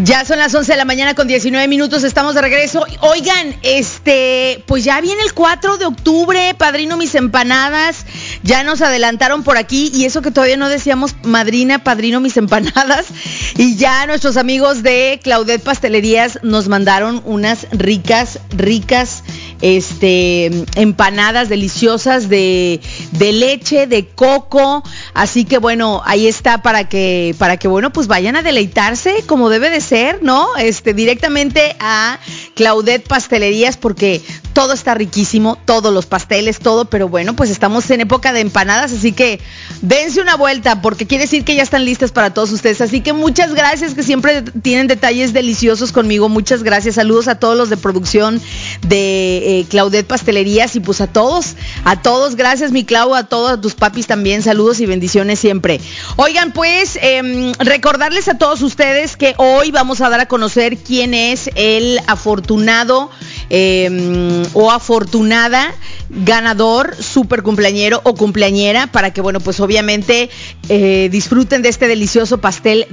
Ya son las 11 de la mañana con 19 minutos, estamos de regreso. Oigan, pues ya viene el 4 de octubre, padrino mis empanadas. Ya nos adelantaron por aquí y eso que todavía no decíamos madrina, padrino mis empanadas. Y ya nuestros amigos de Claudette Pastelerías nos mandaron unas ricas empanadas deliciosas de leche, de coco. Así que bueno, ahí está para que bueno, pues vayan a deleitarse como debe de ser, ¿no? Directamente a Claudette Pastelerías, porque todo está riquísimo, todos los pasteles, todo, pero bueno, pues estamos en época de empanadas, así que dense una vuelta, porque quiere decir que ya están listas para todos ustedes. Así que muchas gracias, que siempre tienen detalles deliciosos conmigo. Muchas gracias, saludos a todos los de producción de Claudette Pastelerías, y pues a todos, gracias mi Clau, a todos tus papis también, saludos y bendiciones siempre. Oigan, pues recordarles a todos ustedes que hoy vamos a dar a conocer quién es el afortunado o afortunada ganador, super cumpleañero o cumpleañera, para que bueno, pues obviamente disfruten de este delicioso pasteles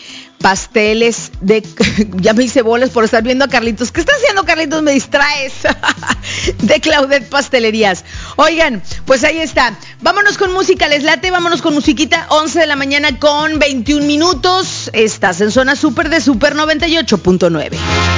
de ya me hice bolas por estar viendo a Carlitos. ¿Qué está haciendo, Carlitos? Me distraes. De Claudette Pastelerías. Oigan, pues ahí está. Vámonos con música, ¿les late? Vámonos con musiquita. 11 de la mañana con 21 minutos. Estás en zona super de Super 98.9.